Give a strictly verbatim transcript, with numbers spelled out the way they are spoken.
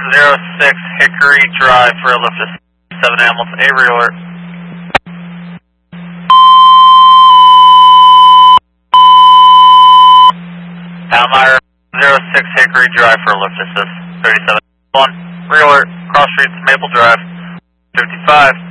zero six Hickory Drive for a lift assist. seven Hamilton, Avery alert. Palmyra, zero six Hickory Drive for a lift assist. thirty-seven one, re-alert, cross streets, Maple Drive, fifty-five.